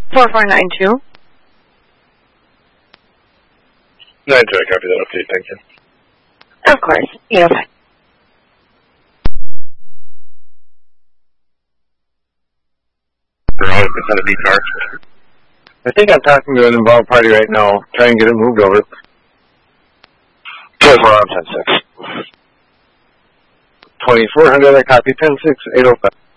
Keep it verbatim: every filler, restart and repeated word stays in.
four four nine two. nine two, I copy that update, thank you. Of course. Yeah, okay. They're always going to be dark. I think I'm talking to an involved party right now. Try and get it moved over. twenty-four on ten six. twenty-four hundred, I copy ten six, eight oh five.